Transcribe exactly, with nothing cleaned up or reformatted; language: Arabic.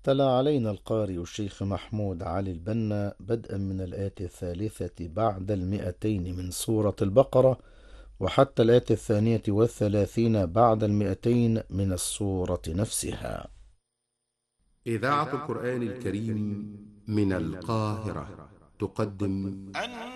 تلا علينا القارئ الشيخ محمود علي البنا بدءا من الآية الثالثة بعد المئتين من سورة البقرة، وحتى الآية الثانية والثلاثين بعد المئتين من السورة نفسها. إذاعة القرآن الكريم من القاهرة تقدم